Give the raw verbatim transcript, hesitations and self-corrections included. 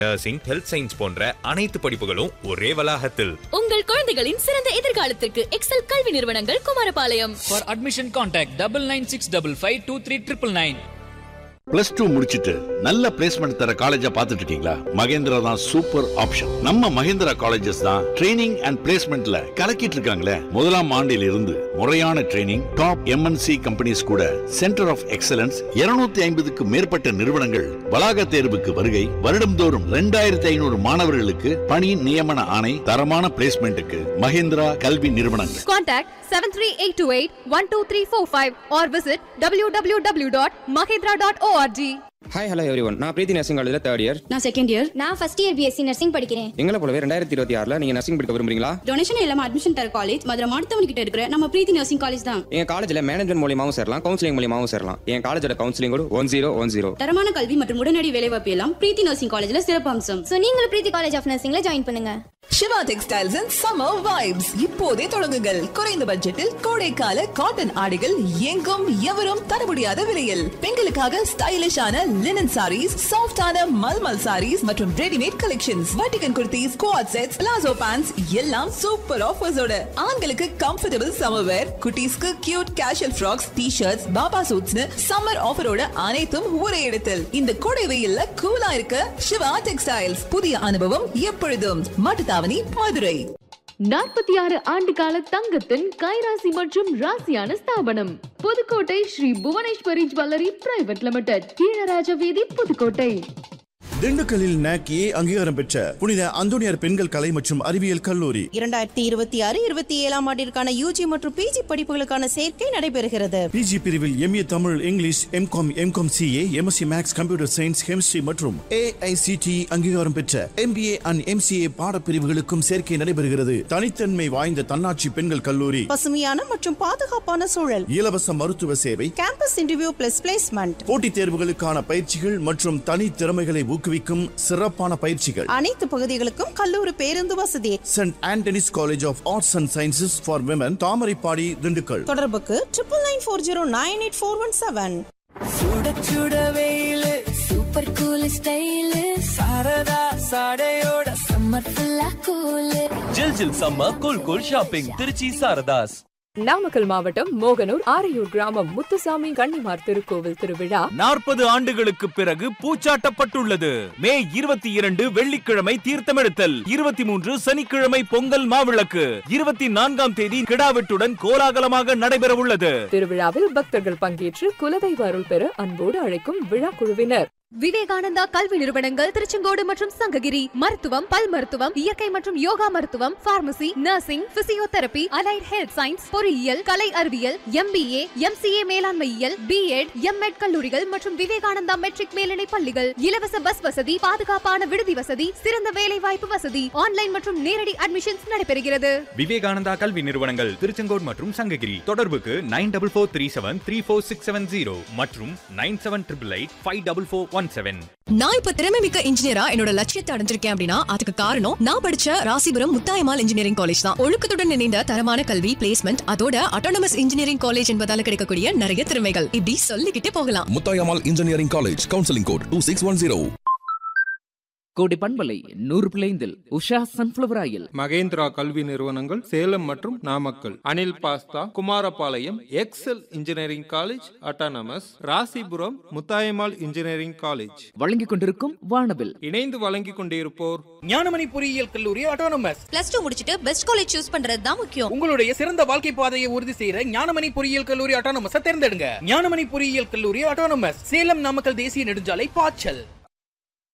Nursing, health science போன்ற அனைத்து படிப்புகளும் ஒரே வளாகத்தில். உங்கள் குழந்தைகளின் சிறந்த எதிர்காலத்திற்கு எக்ஸல் கல்வி நிறுவனங்கள் Kumarapalayam. For admission contact double nine six double five two three triple nine. Plus two முடிச்சிட்டு நல்ல பிளேஸ்மெண்ட் தர காலேஜா பாத்துட்டு இருக்கீங்களா? மகேந்திரா தான் சூப்பர் ஆப்ஷன். நம்ம மகேந்திரா காலேஜஸ் தான் ட்ரைனிங் அண்ட் பிளேஸ்மெண்ட்ல கலக்கிட்டு இருக்காங்களே. முதலாம் ஆண்டில் இருந்து முறையான ட்ரைனிங், டாப் எம்என்சி கம்பெனிஸ் கூட சென்டர் ஆஃப் எக்ஸலன்ஸ் இருநூத்தி ஐம்பதுக்கு மேற்பட்ட நிறுவனங்கள் வளாக தேர்வுக்கு வருகை. வருடம்தோறும் இரண்டாயிரத்தி ஐநூறு மாணவர்களுக்கு பணி நியமன ஆணை. தரமான பிளேஸ்மெண்ட்டுக்கு மகேந்திரா கல்வி நிறுவனங்கள். Contact seven three eight two eight one two three four five or visit w w w dot mahindra dot org. Hi hello everyone. நான் பிரீத்தி நர்சிங் காலேஜில் தேர்ட் இயர். நான் செகண்ட் இயர். நான் ஃபர்ஸ்ட் இயர் பிஎஸ்சி நர்சிங் படிக்கிறேன். எங்களை போலவே ரெண்டாயிரத்தி இருபத்தி ஆறுல நீங்க நர்சிங் படிக்க விரும்புறீங்களா? டொனேஷன் இல்லாம அட்மிஷன் தர காலேஜ் மதுரை மாவட்டத்தவன் கிட்ட இருக்கிற நம்ம பிரீத்தி நர்சிங் காலேஜ் தான். எங்க காலேஜ்ல மேனேஜ்மெண்ட் மூலியமாவும் சேரலாம், கவுன்சிலிங் மூலியமாவும் சேரலாம். என் காலேஜோட கவுன்சிலிங் கூட ஒன் ஜீரோ ஒன் ஜீரோ. தரமான கல்வி மற்றும் உடனடி வேலைவாய்ப்பு எல்லாம் பிரீத்தி நர்சிங் காலேஜ்ல சிறப்பு அம்சம். சோ நீங்களும் பிரீத்தி காலேஜ் ஆஃப் நர்சிங்ல ஜாயின் பண்ணுங்க. Siva textiles and summer vibes இப்போதே தொடங்குங்கள். குறைந்த பட்ஜெட்டில் கோடைக்கால காட்டன் ஆடைகள் எங்கும் எவரும் தர முடியாத விலையில். பெண்களுக்காக ஸ்டைலிஷான லினன் சாரீஸ், சாஃப்டான மல்மல் சாரீஸ் மற்றும் readymade collections, வட்டிகன் kurtis, quad sets, palazzo pants எல்லாம் சூப்பர் ஆஃபர்ஸோட. ஆண்களுக்கு கம்ஃபர்டபிள் சம்மர் வேர், குட்டீஸ்க்கு cute casual frocks, T-shirts, Baba சூட்ஸ்னு summer ஆஃபரோட அனைத்தும் ஒரே இடத்தில். இந்த கோடை வெயில்ல கூலா இருக்க சிவா டெக்ஸ்டைல்ஸ். புதிய அனுபவம் எப்பொழுதும். மாட்டுத்தாவணி, மதுரை. நாற்பத்தி ஆறு ஆண்டு கால தங்கத்தின் கைராசி மற்றும் ராசியான ஸ்தாபனம் Pudukkottai Sri Bhuvaneswari jewellery private limited, கீழராஜ வீதி, புதுக்கோட்டை. திண்டுக்கல்லில் நாக் ஏ அங்கீகாரம் பெற்ற புனித அந்தோனியார் பெண்கள் கலை மற்றும் அறிவியல் கல்லூரி இரண்டாயிரத்தி இருபத்தி ஆறு இருபத்தி ஏழாம் ஆண்டிற்கான யூஜி மற்றும் பிஜி படிப்புகளுக்கான சேர்க்கை நடைபெறுகிறது. பிஜி பிரிவில் MA Tamil, English, M Com, M Com CA, MSc maths, computer science, chemistry மற்றும் ஏஐசிடி அங்கீகாரம் பெற்ற எம்பிஏ அண்ட் எம்சிஏ பாடப்பிரிவுகளுக்கும் சேர்க்கை நடைபெறுகிறது. தனித்தன்மை வாய்ந்த தன்னாட்சி பெண்கள் கல்லூரி, பசுமையான மற்றும் பாதுகாப்பான சூழல், இலவச மருத்துவ சேவை, கேம்பஸ் இன்டர்வியூ பிளஸ் பிளேஸ்மெண்ட், போட்டித் தேர்வுகளுக்கான பயிற்சிகள் மற்றும் தனி திறமைகளை ஊக்குவிக்கும் சிறப்பான பயிற்சிகள். அனைத்து பகுதிகளுக்கும் கல்லூரி பேருந்து வசதி. Send Anthony's college of arts and sciences for women, Thamaraipadi, Dindigul. தொடர்புக்கு triple nine four zero nine eight four one seven. சுட சுட வெயிலு, super cool style, Saradha சாடையோட summer ஃபுல்லா கூலு. ஜில் ஜில் summer cool cool shopping Trichy Saradhas. Namakkal மாவட்டம் மோகனூர் ஆரையூர் கிராமம் முத்துசாமி கன்னிமார் திருக்கோவில் திருவிழா நாற்பது ஆண்டுகளுக்கு பிறகு பூச்சாட்டப்பட்டுள்ளது. மே இருபத்தி இரண்டு வெள்ளிக்கிழமை தீர்த்தமெடுத்தல், இருபத்தி மூன்று சனிக்கிழமை பொங்கல் மாவிளக்கு, இருபத்தி நான்காம் தேதி கிடாவெட்டுடன் கோலாகலமாக நடைபெற உள்ளது. திருவிழாவில் பக்தர்கள் பங்கேற்று குலதெய்வ அருள் பெற அன்போடு அழைக்கும் விழா குழுவினர். விவேகானந்தா கல்வி நிறுவனங்கள் திருச்செங்கோடு மற்றும் சங்ககிரி. மருத்துவம், பல் மருத்துவம், இயற்கை மற்றும் யோகா மருத்துவம், pharmacy, nursing, physiotherapy, allied health science, பொறியியல், கலை அறிவியல், எம்பிஏ, எம்சிஏ மேலாண்மையியல், பிஎட், எம்எட் கல்லூரிகள் மற்றும் விவேகானந்தா மெட்ரிக் மேல்நிலை பள்ளிகள். இலவச பஸ் வசதி, பாதுகாப்பான விடுதி வசதி, சிறந்த வேலை வாய்ப்பு வசதி, ஆன்லைன் மற்றும் நேரடி அட்மிஷன்ஸ் நடைபெறுகிறது. விவேகானந்தா கல்வி நிறுவனங்கள் திருச்செங்கோடு மற்றும் சங்ககிரி. தொடர்புக்கு nine double four three seven three four six seven zero மற்றும் nine seven triple eight five double four one seven. நான் இப்ப திறமை மிக்க இன்ஜினியரா என்னோட லட்சியத்தை அடைஞ்சிருக்கேன் அப்படின்னா அதுக்கு காரணம் நான் படிச்ச ராசிபுரம் முத்தாயம்மாள் இன்ஜினியரிங் காலேஜ் தான். ஒழுக்கத்துடன் இணைந்த தரமான கல்வி, பிளேஸ்மெண்ட், அதோட அட்டானமஸ் இன்ஜினியரிங் காலேஜ் என்பதால கிடைக்கக்கூடிய நிறைய திறமைகள் இப்படி சொல்லிக்கிட்டே போகலாம். Muthayammal engineering college, counselling code two six one zero. கோடி பண்பலை நூறு பிளைந்தில் உஷா சன்ஃபிளவர் ஆயில். மகேந்திரா கல்வி நிறுவனங்கள் சேலம் மற்றும் Namakkal. Anil pasta, Kumarapalayam XL engineering college autonomous, Rasipuram Muthayammal engineering college வழங்கிக் கொண்டிருக்கும் வானவில். இணைந்து வழங்கிக் கொண்டிருப்போர் ஞானமணி பொறியியல் கல்லூரி அட்டானமஸ். பிளஸ் டூ முடிச்சிட்டு பெஸ்ட் காலேஜ் சூஸ் பண்றது தான் முக்கியம். உங்களுடைய சிறந்த வாழ்க்கை பாதையை உறுதி செய்யற ஞானமணி பொறியியல் கல்லூரி அட்டானமஸ் தேர்ந்தெடுங்க. ஞானமணி பொறியியல் கல்லூரி அட்டானமஸ், சேலம் நாமக்கல் தேசிய நெடுஞ்சாலை, பாய்ச்சல்.